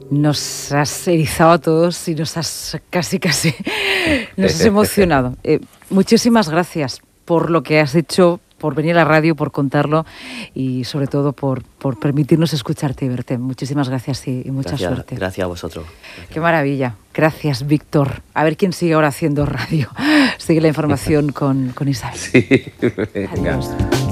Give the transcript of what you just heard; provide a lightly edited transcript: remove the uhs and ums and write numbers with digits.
Nos has erizado a todos y nos has casi nos has emocionado. Muchísimas gracias por lo que has hecho, por venir a la radio, por contarlo y sobre todo por permitirnos escucharte y verte. Muchísimas gracias y mucha suerte. Gracias a vosotros. Gracias. Qué maravilla. Gracias, Víctor. A ver quién sigue ahora haciendo radio. Sigue la información con Isabel. Sí, adiós.